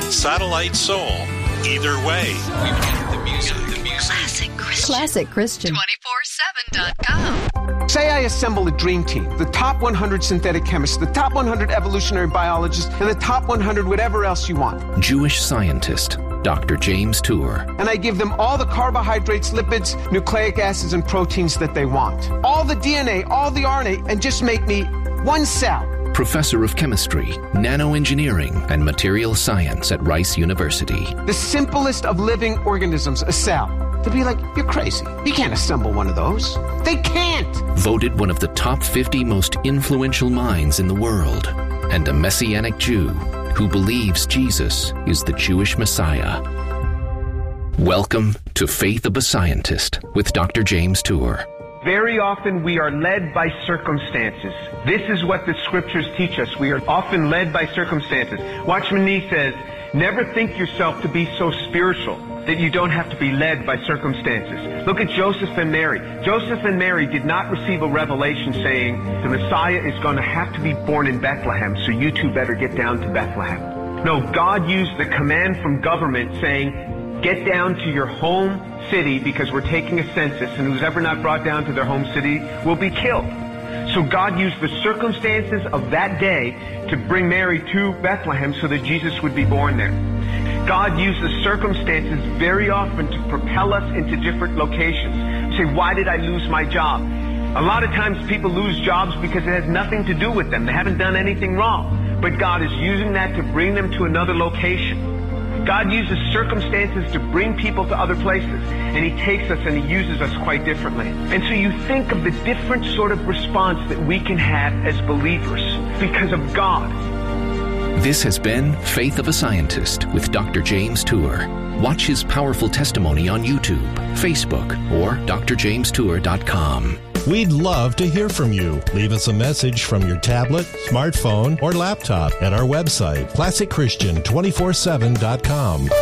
Satellite Soul. Either way. The music. Classic Christian. 247.com. Say I assemble a dream team, the top 100 synthetic chemists, the top 100 evolutionary biologists, and the top 100 whatever else you want. Jewish scientist, Dr. James Tour. And I give them all the carbohydrates, lipids, nucleic acids, and proteins that they want. All the DNA, all the RNA, and just make me one cell. Professor of Chemistry, Nanoengineering, and Material Science at Rice University. The simplest of living organisms, a cell. To be like, you're crazy. You can't assemble one of those. They can't! Voted one of the top 50 most influential minds in the world. And a Messianic Jew who believes Jesus is the Jewish Messiah. Welcome to Faith of a Scientist with Dr. James Tour. Very often we are led by circumstances. This is what the scriptures teach us. We are often led by circumstances. Watchman Nee says, never think yourself to be so spiritual that you don't have to be led by circumstances. Look at Joseph and Mary. Joseph and Mary did not receive a revelation saying, the Messiah is going to have to be born in Bethlehem, so you two better get down to Bethlehem. No, God used the command from government saying, get down to your home city because we're taking a census, and who's ever not brought down to their home city will be killed. So God used the circumstances of that day to bring Mary to Bethlehem so that Jesus would be born there. God uses circumstances very often to propel us into different locations. You say, why did I lose my job? A lot of times people lose jobs because it has nothing to do with them. They haven't done anything wrong. But God is using that to bring them to another location. God uses circumstances to bring people to other places, and He takes us and He uses us quite differently. And so you think of the different sort of response that we can have as believers because of God. This has been Faith of a Scientist with Dr. James Tour. Watch his powerful testimony on YouTube, Facebook, or drjamestour.com. We'd love to hear from you. Leave us a message from your tablet, smartphone, or laptop at our website, ClassicChristian247.com.